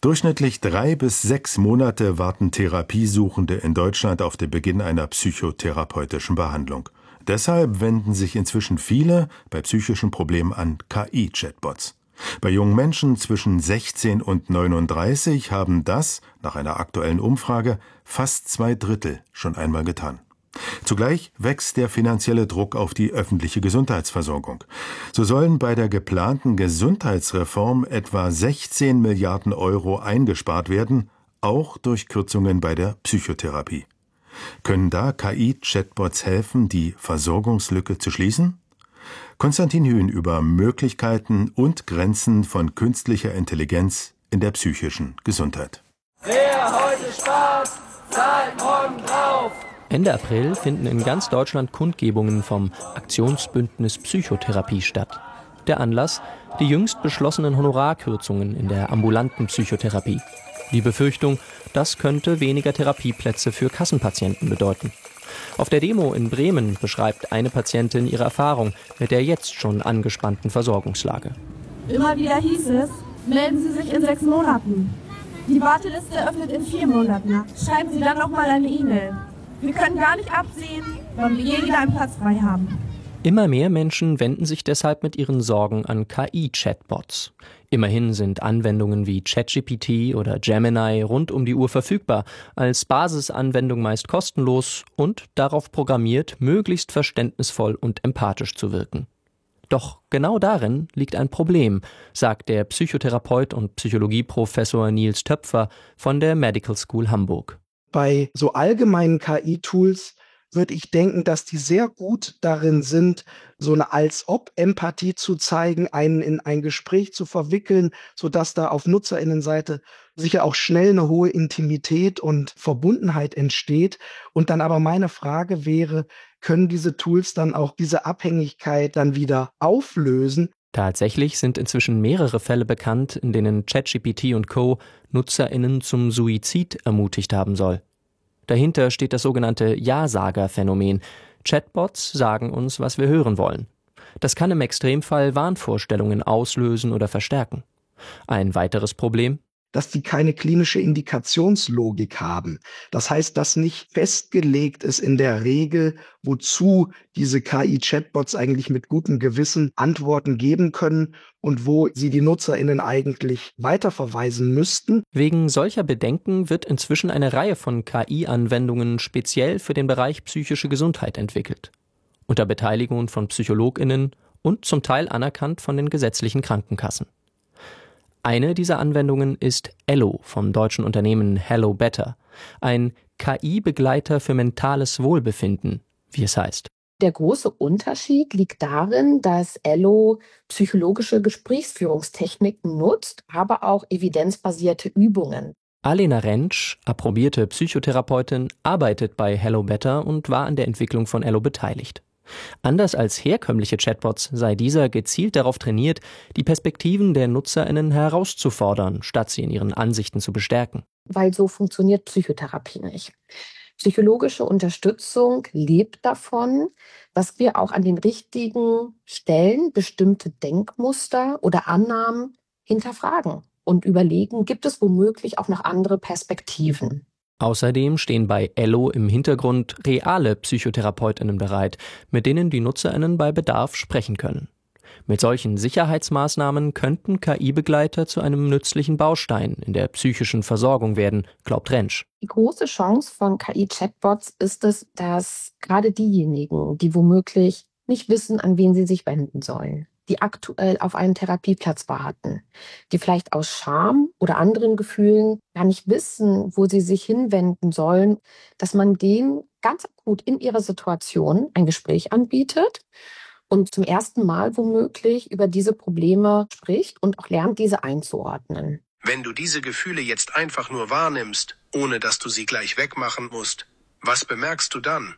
Durchschnittlich 3 bis 6 Monate warten Therapiesuchende in Deutschland auf den Beginn einer psychotherapeutischen Behandlung. Deshalb wenden sich inzwischen viele bei psychischen Problemen an KI-Chatbots. Bei jungen Menschen zwischen 16 und 39 haben das, nach einer aktuellen Umfrage, fast 2/3 schon einmal getan. Zugleich wächst der finanzielle Druck auf die öffentliche Gesundheitsversorgung. So sollen bei der geplanten Gesundheitsreform etwa 16 Milliarden Euro eingespart werden, auch durch Kürzungen bei der Psychotherapie. Können da KI-Chatbots helfen, die Versorgungslücke zu schließen? Konstantin Hühn über Möglichkeiten und Grenzen von künstlicher Intelligenz in der psychischen Gesundheit. Wer heute spart, zahlt morgen drauf. Ende April finden in ganz Deutschland Kundgebungen vom Aktionsbündnis Psychotherapie statt. Der Anlass: die jüngst beschlossenen Honorarkürzungen in der ambulanten Psychotherapie. Die Befürchtung, das könnte weniger Therapieplätze für Kassenpatienten bedeuten. Auf der Demo in Bremen beschreibt eine Patientin ihre Erfahrung mit der jetzt schon angespannten Versorgungslage. Immer wieder hieß es, melden Sie sich in 6 Monaten. Die Warteliste öffnet in 4 Monaten. Schreiben Sie dann noch mal eine E-Mail. Wir können gar nicht absehen, wann wir je wieder einen Platz frei haben. Immer mehr Menschen wenden sich deshalb mit ihren Sorgen an KI-Chatbots. Immerhin sind Anwendungen wie ChatGPT oder Gemini rund um die Uhr verfügbar, als Basisanwendung meist kostenlos und darauf programmiert, möglichst verständnisvoll und empathisch zu wirken. Doch genau darin liegt ein Problem, sagt der Psychotherapeut und Psychologieprofessor Nils Töpfer von der Medical School Hamburg. Bei so allgemeinen KI-Tools würde ich denken, dass die sehr gut darin sind, so eine Als-ob-Empathie zu zeigen, einen in ein Gespräch zu verwickeln, sodass da auf NutzerInnenseite sicher auch schnell eine hohe Intimität und Verbundenheit entsteht. Und dann aber meine Frage wäre, können diese Tools dann auch diese Abhängigkeit dann wieder auflösen? Tatsächlich sind inzwischen mehrere Fälle bekannt, in denen ChatGPT und Co. NutzerInnen zum Suizid ermutigt haben soll. Dahinter steht das sogenannte Ja-Sager-Phänomen. Chatbots sagen uns, was wir hören wollen. Das kann im Extremfall Wahnvorstellungen auslösen oder verstärken. Ein weiteres Problem: dass die keine klinische Indikationslogik haben. Das heißt, dass nicht festgelegt ist in der Regel, wozu diese KI-Chatbots eigentlich mit gutem Gewissen Antworten geben können und wo sie die NutzerInnen eigentlich weiterverweisen müssten. Wegen solcher Bedenken wird inzwischen eine Reihe von KI-Anwendungen speziell für den Bereich psychische Gesundheit entwickelt. Unter Beteiligung von PsychologInnen und zum Teil anerkannt von den gesetzlichen Krankenkassen. Eine dieser Anwendungen ist Ello vom deutschen Unternehmen Hello Better, ein KI-Begleiter für mentales Wohlbefinden, wie es heißt. Der große Unterschied liegt darin, dass Ello psychologische Gesprächsführungstechniken nutzt, aber auch evidenzbasierte Übungen. Alena Rentsch, approbierte Psychotherapeutin, arbeitet bei Hello Better und war an der Entwicklung von Ello beteiligt. Anders als herkömmliche Chatbots sei dieser gezielt darauf trainiert, die Perspektiven der NutzerInnen herauszufordern, statt sie in ihren Ansichten zu bestärken. Weil so funktioniert Psychotherapie nicht. Psychologische Unterstützung lebt davon, dass wir auch an den richtigen Stellen bestimmte Denkmuster oder Annahmen hinterfragen und überlegen, gibt es womöglich auch noch andere Perspektiven. Außerdem stehen bei Ello im Hintergrund reale PsychotherapeutInnen bereit, mit denen die NutzerInnen bei Bedarf sprechen können. Mit solchen Sicherheitsmaßnahmen könnten KI-Begleiter zu einem nützlichen Baustein in der psychischen Versorgung werden, glaubt Rentsch. Die große Chance von KI-Chatbots ist es, dass gerade diejenigen, die womöglich nicht wissen, an wen sie sich wenden sollen, die aktuell auf einen Therapieplatz warten, die vielleicht aus Scham oder anderen Gefühlen gar nicht wissen, wo sie sich hinwenden sollen, dass man denen ganz akut in ihrer Situation ein Gespräch anbietet und zum ersten Mal womöglich über diese Probleme spricht und auch lernt, diese einzuordnen. Wenn du diese Gefühle jetzt einfach nur wahrnimmst, ohne dass du sie gleich wegmachen musst, was bemerkst du dann?